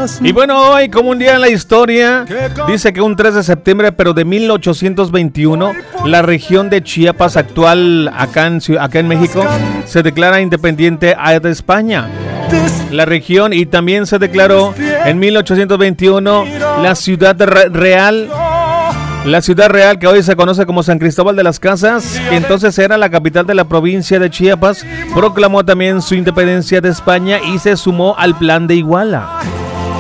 Y bueno, hoy como un día en la historia, dice que un 3 de septiembre, pero de 1821, la región de Chiapas actual, acá en México, se declara independiente de España. La región, y también se declaró en 1821 la ciudad real. La ciudad real, que hoy se conoce como San Cristóbal de las Casas, que entonces era la capital de la provincia de Chiapas, proclamó también su independencia de España y se sumó al Plan de Iguala.